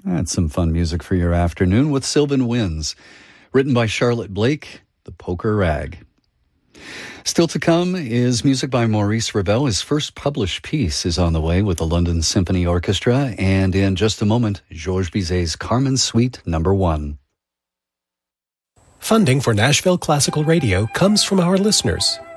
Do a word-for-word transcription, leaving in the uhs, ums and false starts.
That's some fun music for your afternoon with Sylvan Winds, written by Charlotte Blake, The Poker Rag. Still to come is music by Maurice Ravel. His first published piece is on the way with the London Symphony Orchestra, and in just a moment, Georges Bizet's Carmen Suite Number One. Funding for Nashville Classical Radio comes from our listeners,